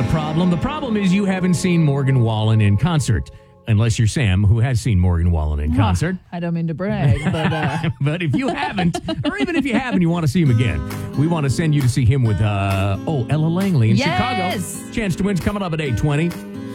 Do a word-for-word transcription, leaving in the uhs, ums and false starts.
problem. The problem is you haven't seen Morgan Wallen in concert. Unless you're Sam, who has seen Morgan Wallen in concert. I don't mean to brag, but... Uh... but if you haven't, or even if you have and you want to see him again, we want to send you to see him with, uh, oh, Ella Langley in yes! Chicago. Chance to win's coming up at eight twenty.